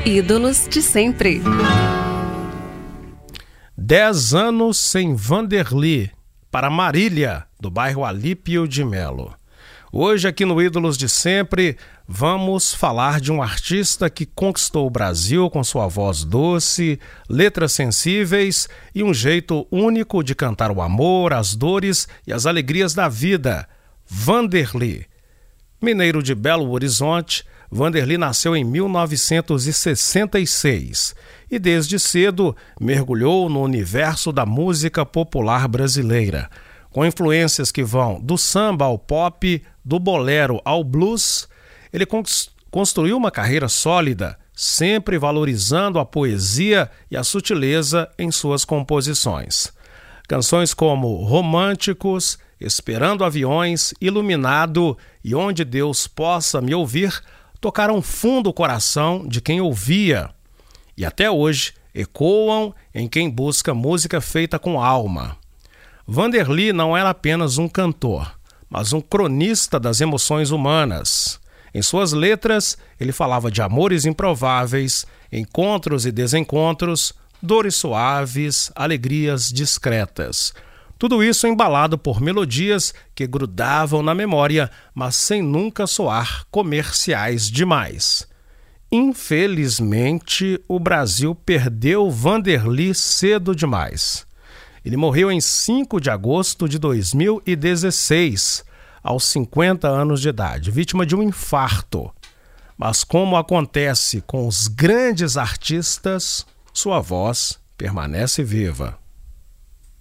Ídolos de sempre. 10 anos sem Vanderly, para Marília, do bairro Alípio de Melo. Hoje, aqui no Ídolos de Sempre, vamos falar de um artista que conquistou o Brasil com sua voz doce, letras sensíveis e um jeito único de cantar o amor, as dores e as alegrias da vida. Vanderly. Mineiro de Belo Horizonte, Vanderly nasceu em 1966 e desde cedo mergulhou no universo da música popular brasileira, com influências que vão do samba ao pop, do bolero ao blues. Ele construiu uma carreira sólida, sempre valorizando a poesia e a sutileza em suas composições. Canções como Românticos, Esperando Aviões, Iluminado e Onde Deus Possa Me Ouvir tocaram fundo o coração de quem ouvia e até hoje ecoam em quem busca música feita com alma. Vanderly não era apenas um cantor, mas um cronista das emoções humanas. Em suas letras, ele falava de amores improváveis, encontros e desencontros, dores suaves, alegrias discretas. Tudo isso embalado por melodias que grudavam na memória, mas sem nunca soar comerciais demais. Infelizmente, o Brasil perdeu Vanderly cedo demais. Ele morreu em 5 de agosto de 2016, aos 50 anos de idade, vítima de um infarto. Mas como acontece com os grandes artistas, sua voz permanece viva.